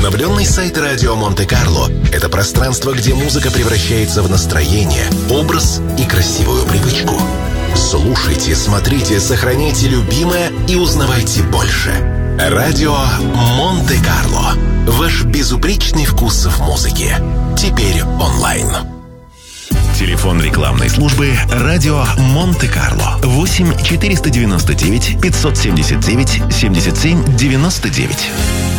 Обновленный сайт «Радио Монте-Карло» — это пространство, где музыка превращается в настроение, образ и красивую привычку. Слушайте, смотрите, сохраняйте любимое и узнавайте больше. «Радио Монте-Карло». Ваш безупречный вкус в музыке. Теперь онлайн. Телефон рекламной службы «Радио Монте-Карло». 8 499 579 77 99.